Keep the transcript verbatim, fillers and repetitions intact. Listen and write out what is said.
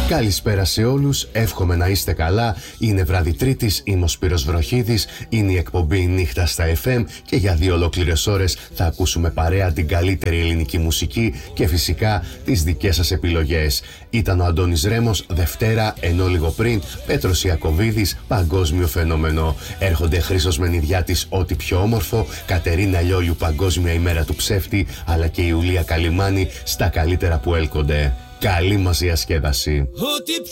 Καλησπέρα σε όλους, εύχομαι να είστε καλά. Είναι βράδυ Τρίτης, είμαι ο Σπύρος Βροχίδης, είναι η εκπομπή Νύχτα στα εφ εμ και για δύο ολόκληρες ώρες θα ακούσουμε παρέα την καλύτερη ελληνική μουσική και φυσικά τις δικές σας επιλογές. Ήταν ο Αντώνης Ρέμος, Δευτέρα, ενώ λίγο πριν Πέτρος Ιακωβίδης, παγκόσμιο φαινόμενο. Έρχονται Χρήστος Μενιδιάτης, ό,τι πιο όμορφο, Κατερίνα Λιόλιου, Παγκόσμια ημέρα του ψεύτη, αλλά και η Ιουλία Καλιμάνη στα καλύτερα που έλκονται. Καλή μας διασκέδαση.